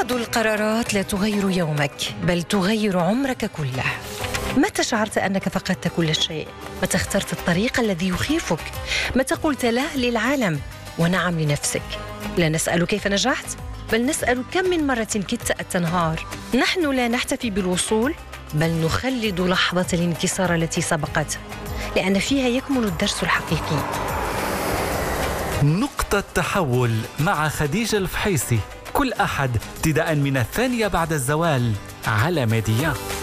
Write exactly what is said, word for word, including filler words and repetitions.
بعض القرارات لا تغير يومك بل تغير عمرك كله. متى شعرت أنك فقدت كل شيء؟ متى اخترت الطريق الذي يخيفك؟ متى قلت لا للعالم ونعم لنفسك؟ لا نسأل كيف نجحت بل نسأل كم من مرة كدت أن تنهار. نحن لا نحتفي بالوصول بل نخلد لحظة الانكسار التي سبقت، لأن فيها يكمن الدرس الحقيقي. نقطة تحول مع خديجة الفحيصي، كل أحد ابتداء من الثانية بعد الزوال على ميديا.